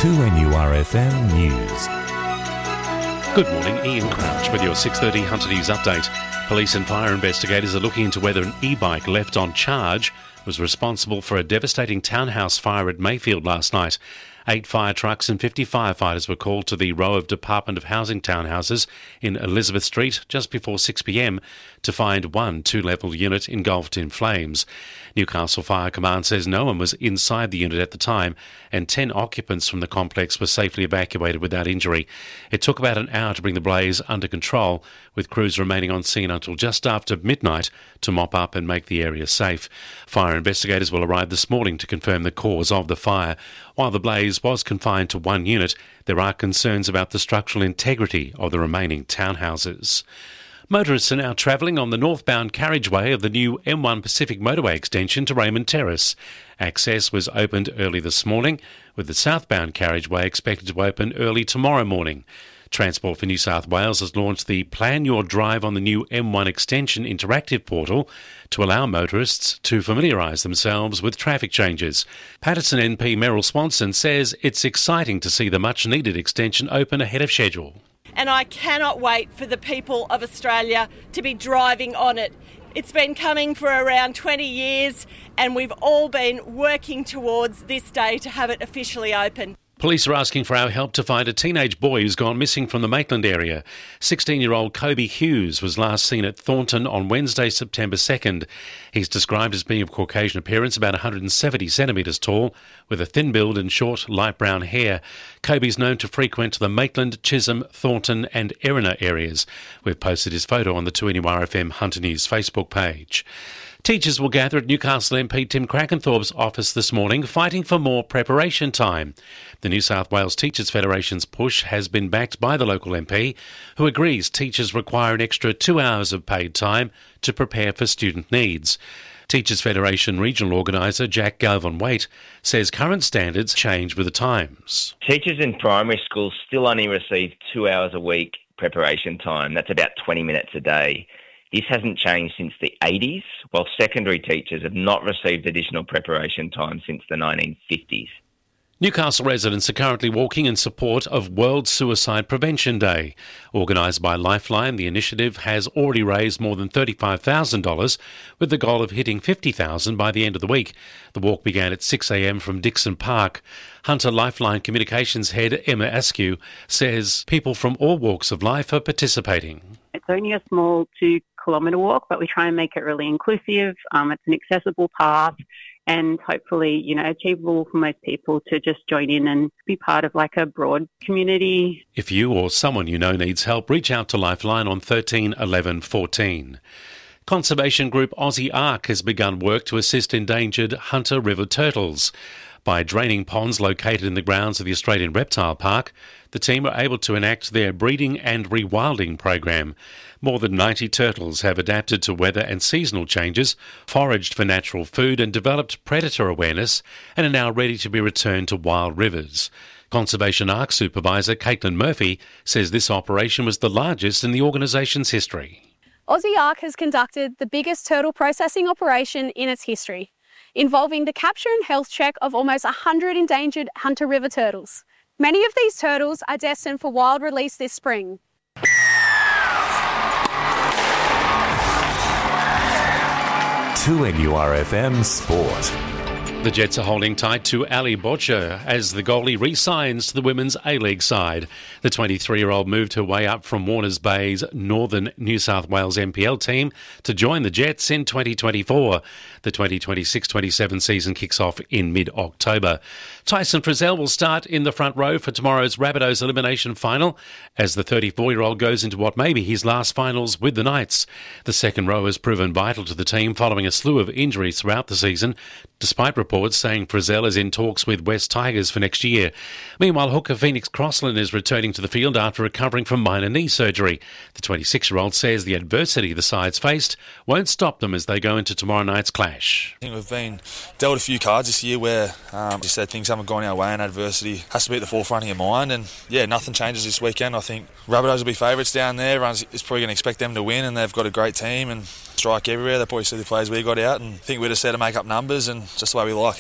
2NURFM News. Good morning, Ian Crouch with your 6:30 Hunter News update. Police and fire investigators are looking into whether an e-bike left on charge was responsible for a devastating townhouse fire at Mayfield last night. 8 fire trucks and 50 firefighters were called to the row of Department of Housing townhouses in Elizabeth Street just before 6 p.m. to find one 2-level unit engulfed in flames. Newcastle Fire Command says no one was inside the unit at the time and 10 occupants from the complex were safely evacuated without injury. It took about an hour to bring the blaze under control, with crews remaining on scene until just after midnight to mop up and make the area safe. Fire investigators will arrive this morning to confirm the cause of the fire. While the blaze was confined to one unit, there are concerns about the structural integrity of the remaining townhouses. Motorists are now travelling on the northbound carriageway of the new M1 Pacific motorway extension to Raymond Terrace. Access was opened early this morning, with the southbound carriageway expected to open early tomorrow morning. Transport for New South Wales has launched the Plan Your Drive on the new M1 extension interactive portal to allow motorists to familiarise themselves with traffic changes. Paterson MP Meryl Swanson says it's exciting to see the much-needed extension open ahead of schedule. And I cannot wait for the people of Australia to be driving on it. It's been coming for around 20 years and we've all been working towards this day to have it officially open. Police are asking for our help to find a teenage boy who's gone missing from the Maitland area. 16-year-old Kobe Hughes was last seen at Thornton on Wednesday, September 2nd. He's described as being of Caucasian appearance, about 170 centimetres tall, with a thin build and short light brown hair. Kobe's known to frequent the Maitland, Chisholm, Thornton and Erina areas. We've posted his photo on the 2NURFM Hunter News Facebook page. Teachers will gather at Newcastle MP Tim Crackenthorpe's office this morning, fighting for more preparation time. The New South Wales Teachers Federation's push has been backed by the local MP, who agrees teachers require an extra 2 hours of paid time to prepare for student needs. Teachers Federation Regional Organiser Jack Galvin-Waite says current standards change with the times. Teachers in primary schools still only receive 2 hours a week preparation time. That's about 20 minutes a day. This hasn't changed since the 80s, while secondary teachers have not received additional preparation time since the 1950s. Newcastle residents are currently walking in support of World Suicide Prevention Day. Organised by Lifeline, the initiative has already raised more than $35,000 with the goal of hitting $50,000 by the end of the week. The walk began at 6 a.m. from Dixon Park. Hunter Lifeline Communications Head Emma Askew says people from all walks of life are participating. It's only a small 2-kilometre walk, but we try and make it really inclusive. It's an accessible path and hopefully, achievable for most people to just join in and be part of like a broad community. If you or someone you know needs help, reach out to Lifeline on 13 11 14. Conservation group Aussie Ark has begun work to assist endangered Hunter River turtles. By draining ponds located in the grounds of the Australian Reptile Park, the team are able to enact their breeding and rewilding program. More than 90 turtles have adapted to weather and seasonal changes, foraged for natural food and developed predator awareness, and are now ready to be returned to wild rivers. Conservation Ark supervisor Caitlin Murphy says this operation was the largest in the organisation's history. Aussie Ark has conducted the biggest turtle processing operation in its history, involving the capture and health check of almost 100 endangered Hunter River turtles. Many of these turtles are destined for wild release this spring. 2NURFM Sport. The Jets are holding tight to Ali Botcher as the goalie re-signs to the Women's A-League side. The 23-year-old moved her way up from Warners Bay's Northern New South Wales NPL team to join the Jets in 2024. The 2026-27 season kicks off in mid-October. Tyson Frizzell will start in the front row for tomorrow's Rabbitohs elimination final as the 34-year-old goes into what may be his last finals with the Knights. The second row has proven vital to the team following a slew of injuries throughout the season, despite reports saying Frizzell is in talks with West Tigers for next year. Meanwhile, hooker Phoenix Crossland is returning to the field after recovering from minor knee surgery. The 26-year-old says the adversity the sides faced won't stop them as they go into tomorrow night's clash. I think we've been dealt a few cards this year where you said things haven't gone our way and adversity has to be at the forefront of your mind, and nothing changes this weekend. I think Rabbitohs will be favourites down there. Everyone's probably going to expect them to win, and they've got a great team and strike everywhere. They probably see the players we got out and think we're just there to make up numbers, and just the way we like it.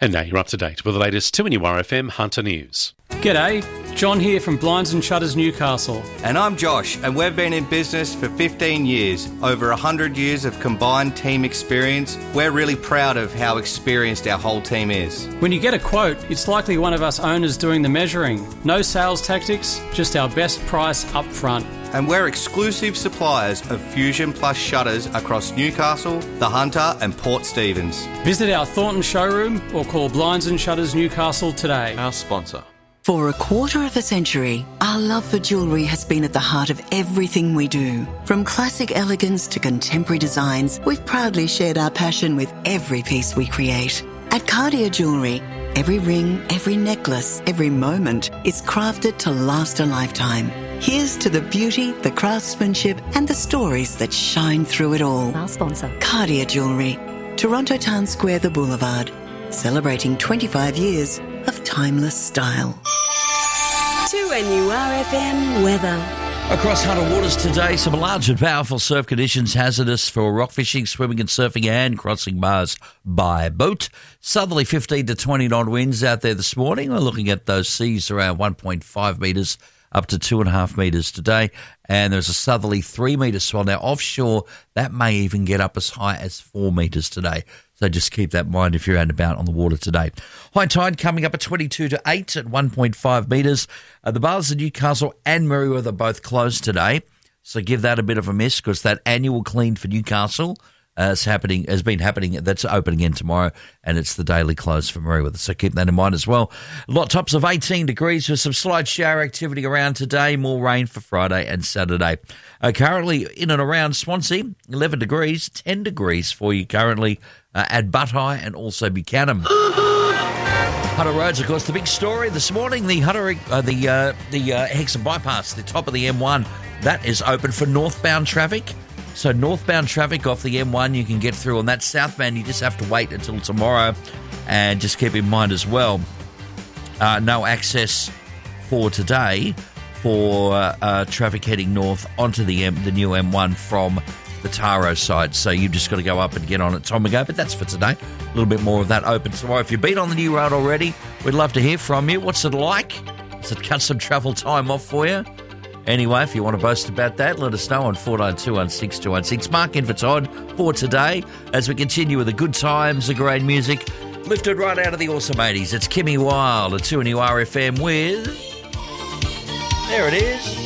And now you're up to date with the latest 2NURFM Hunter News. G'day, John here from Blinds and Shutters Newcastle. And I'm Josh, and we've been in business for 15 years, over 100 years of combined team experience. We're really proud of how experienced our whole team is. When you get a quote, it's likely one of us owners doing the measuring. No sales tactics, just our best price up front. And we're exclusive suppliers of Fusion Plus shutters across Newcastle, The Hunter and Port Stephens. Visit our Thornton showroom or call Blinds and Shutters Newcastle today. Our sponsor. For a quarter of a century, our love for jewellery has been at the heart of everything we do. From classic elegance to contemporary designs, we've proudly shared our passion with every piece we create. At Cartier Jewellery, every ring, every necklace, every moment is crafted to last a lifetime. Here's to the beauty, the craftsmanship and the stories that shine through it all. Our sponsor. Cartier Jewellery, Toronto Town Square, The Boulevard, celebrating 25 years of timeless style. 2NURFM weather. Across Hunter Waters today, some large and powerful surf conditions hazardous for rock fishing, swimming and surfing and crossing bars by boat. Southerly 15 to 20 knot winds out there this morning. We're looking at those seas around 1.5 metres up to 2.5 metres today. And there's a southerly 3 metre swell. Now offshore, that may even get up as high as 4 metres today. So just keep that in mind if you're out and about on the water today. High tide coming up at 22 to 8 at 1.5 metres. The bars of Newcastle and Merewether both closed today. So give that a bit of a miss because that annual clean for Newcastle has been happening. That's open again tomorrow, and it's the daily close for Merewether. So keep that in mind as well. Lot tops of 18 degrees with some slight shower activity around today. More rain for Friday and Saturday. Currently in and around Swansea, 11 degrees, 10 degrees for you currently at Butthigh and also Buchanan. Hunter Roads, of course, the big story this morning. The Hexham bypass, the top of the M1, that is open for northbound traffic. So northbound traffic off the M1 you can get through on that. Southbound you just have to wait until tomorrow. And just keep in mind as well, no access for today for traffic heading north onto the new M1 from the Taro side. So you've just got to go up and get on at Tom ago. But that's for today. A little bit more of that open tomorrow. If you've been on the new road already, we'd love to hear from you. What's it like? Does it cut some travel time off for you? Anyway, if you want to boast about that, let us know on 49216216. Mark in for Todd for today as we continue with the good times, the great music, lifted right out of the awesome 80s. It's Kimmy Wilde at 2NURFM with... There it is.